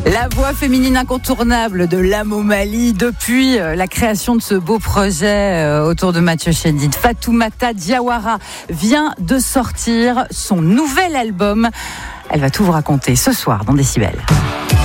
La voix féminine incontournable de Lamo Mali depuis la création de ce beau projet autour de Mathieu Chédid. Fatoumata Diawara vient de sortir son nouvel album. Elle va tout vous raconter ce soir dans Décibel.